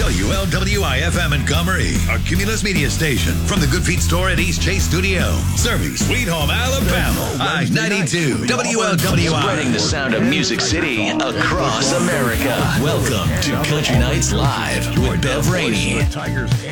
WLWI-FM in Comrie, a Cumulus media station from the Good Feet store at East Chase Studio. Serving Sweet Home, Alabama. I-92, WLWI. Spreading the sound of Music City across America. Welcome to Country Nights Live with Bev Rainey. Tigers